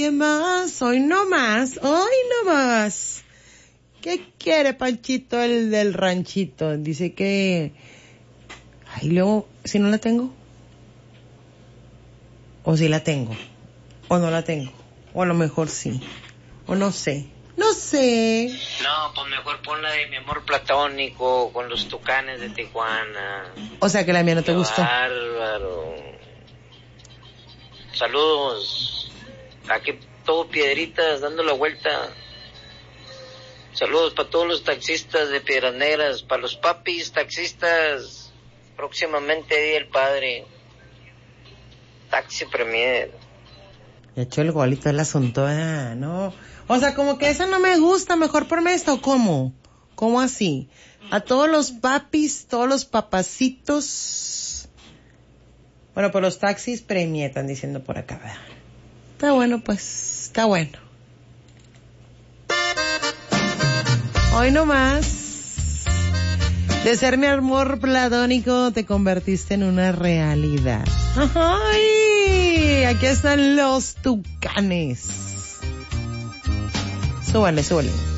alguien más. Hoy no más. ¿Qué quiere Panchito, el del ranchito? Dice que... Ay, luego, si no la tengo. O si la tengo. O no la tengo. O a lo mejor sí. O no sé. No, pues mejor pon la de Mi Amor Platónico con los Tucanes de Tijuana. O sea que la mía no te Qué gustó. Bárbaro. Saludos. Aquí todo Piedritas dando la vuelta. Saludos para todos los taxistas de Piedras Negras, para los papis taxistas. Próximamente Día del Padre. Taxi Premier. Echó el golito el asunto, ¿no? O sea, como que esa no me gusta, mejor ponme esta, ¿o cómo? ¿Cómo así? A todos los papis, todos los papacitos. Bueno, pues los taxis Premier están diciendo por acá, ¿verdad? Está bueno, pues, está bueno. Hoy nomás, de ser mi amor platónico, te convertiste en una realidad. ¡Ay! Aquí están los Tucanes. Súbale.